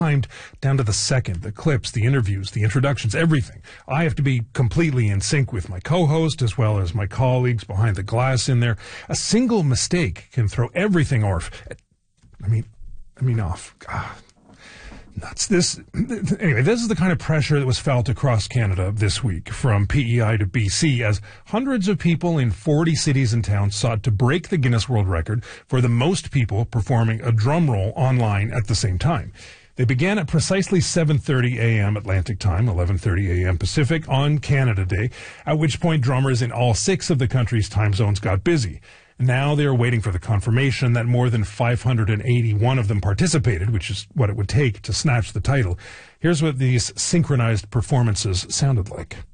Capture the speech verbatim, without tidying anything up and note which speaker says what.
Speaker 1: timed down to the second, the clips, the interviews, the introductions, everything. I have to be completely in sync with my co-host as well as my colleagues behind the glass in there. A single mistake can throw everything off. I mean, I mean off. God. Nuts. This, anyway, this is the kind of pressure that was felt across Canada this week, from P E I to B C, as hundreds of people in forty cities and towns sought to break the Guinness World Record for the most people performing a drum roll online at the same time. They began at precisely seven thirty a.m. Atlantic time, eleven thirty a.m. Pacific, on Canada Day, at which point drummers in all six of the country's time zones got busy. Now they are waiting for the confirmation that more than five hundred eighty-one of them participated, which is what it would take to snatch the title. Here's what these synchronized performances sounded like.